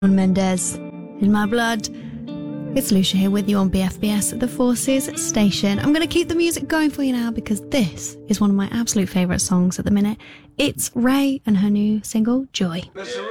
Mendes in my blood. It's Lucia here with you on BFBS at the Forces station. I'm going to keep the music going for you now because this is one of my absolute favourite songs at the minute. It's Ray and her new single, Joy. Mr.